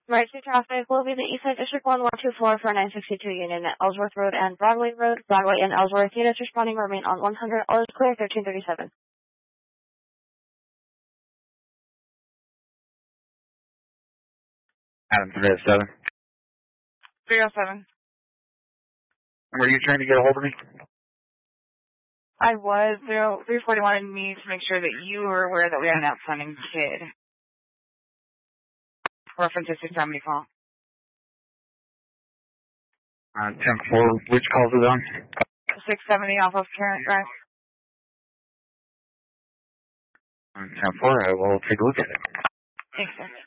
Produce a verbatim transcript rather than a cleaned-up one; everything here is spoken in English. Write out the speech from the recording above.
Emergency traffic will be the Eastside District one one two four for nine sixty-two Union at Ellsworth Road and Broadway Road. Broadway and Ellsworth units responding remain on one hundred. All is clear, thirteen thirty-seven. Adam three oh seven. three oh seven. Were you trying to get a hold of me? I was. three forty wanted me to make sure that you were aware that we had an outstanding kid. Reference to six seventy call. Uh, ten four, which calls is on? six seventy off of Current Drive. Uh, ten four, I will take a look at it. Thanks, sir.